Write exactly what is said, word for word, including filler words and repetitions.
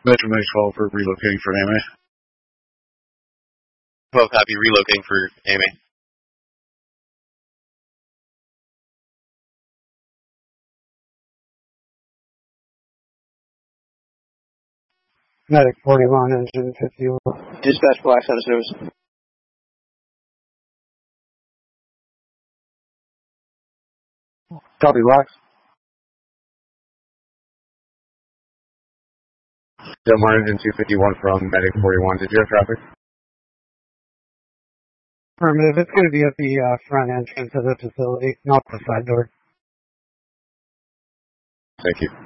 Metro Medic twelve for relocating for A M A. twelve copy, relocating for A M A. Medic forty-one, engine fifty-one. Dispatch Black Center service. Copy, Black. Delmar engine two fifty-one from Medic forty-one. Did you have traffic? Affirmative. It's going to be at the uh, front entrance of the facility, not the side door. Thank you.